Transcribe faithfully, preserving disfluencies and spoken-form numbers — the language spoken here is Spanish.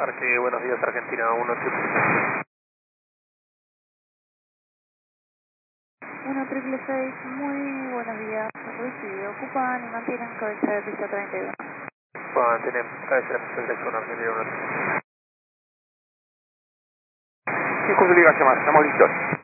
Arque, buenos días, Argentina uno triple. uno triple seis, muy buenos días. Recibido, ocupan y mantienen cabeza de pista treinta y uno. Bueno, tenemos cabeza de pista uno, Argentina uno. cinco obligación más, estamos listos.